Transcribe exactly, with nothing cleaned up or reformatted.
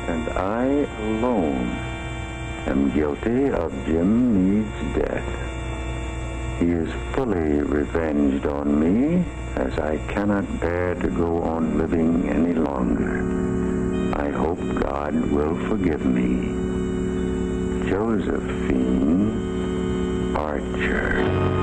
and I alone am guilty of Jim Meade's death. He is fully revenged on me, as I cannot bear to go on living any longer. I hope God will forgive me. Josephine Archer.